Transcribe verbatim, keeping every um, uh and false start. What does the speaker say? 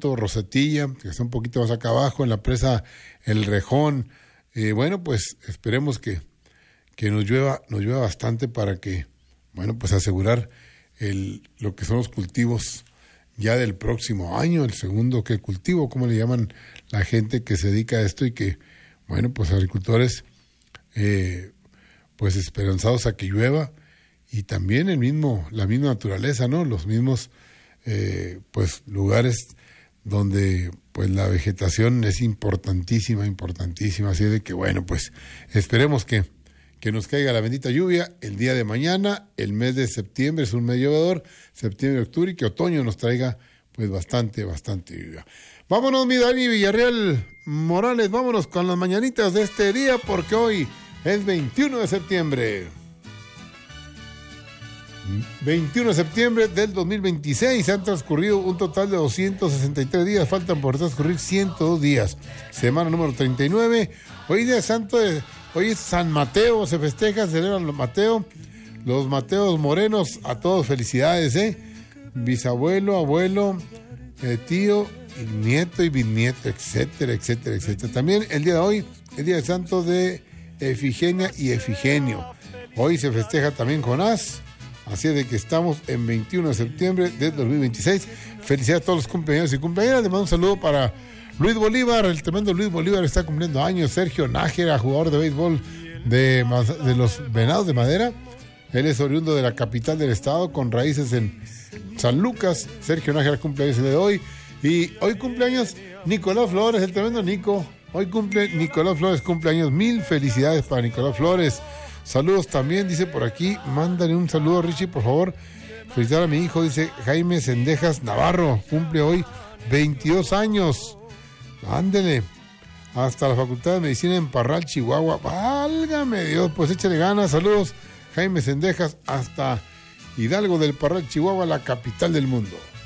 Rosetilla, que está un poquito más acá abajo, en la presa El Rejón. Eh, bueno, pues esperemos que, que nos llueva, nos llueva bastante para que, bueno, pues asegurar el, lo que son los cultivos ya del próximo año, el segundo que cultivo, como le llaman la gente que se dedica a esto y que, bueno, pues agricultores, eh, pues esperanzados a que llueva y también el mismo, la misma naturaleza, ¿no? Los mismos, eh, pues lugares donde pues la vegetación es importantísima, importantísima, así de que bueno, pues esperemos que, que nos caiga la bendita lluvia el día de mañana, el mes de septiembre es un mes llovedor, septiembre, octubre, y que otoño nos traiga pues bastante, bastante lluvia. Vámonos, mi Dani Villarreal Morales, vámonos con las mañanitas de este día, porque hoy es veintiuno de septiembre. veintiuno de septiembre del dos mil veintiséis, han transcurrido un total de doscientos sesenta y tres días, faltan por transcurrir ciento dos días, semana número treinta y nueve, hoy día santo, de, hoy es San Mateo, se festeja, se celebran los Mateo, los Mateos morenos, a todos felicidades, eh, bisabuelo, abuelo, eh, tío, y nieto y bisnieto, etcétera, etcétera, etcétera. También el día de hoy, el día de santo de Efigenia y Efigenio, hoy se festeja también Jonás. Así de que estamos en veintiuno de septiembre de dos mil veintiséis. Felicidades a todos los cumpleaños y cumpleaños. Además, un saludo para Luis Bolívar, el tremendo Luis Bolívar está cumpliendo años. Sergio Nájera, jugador de béisbol de, de los Venados de Madera. Él es oriundo de la capital del estado, con raíces en San Lucas. Sergio Nájera cumpleaños el día de hoy. Y hoy cumpleaños Nicolás Flores, el tremendo Nico. Hoy cumple Nicolás Flores, cumpleaños. Mil felicidades para Nicolás Flores. Saludos también, dice por aquí, mándale un saludo a Richie, por favor. Felicitar a mi hijo, dice Jaime Sendejas Navarro, cumple hoy veintidós años. Ándele, hasta la Facultad de Medicina en Parral, Chihuahua. Válgame Dios, pues échale ganas. Saludos, Jaime Sendejas, hasta Hidalgo del Parral, Chihuahua, la capital del mundo.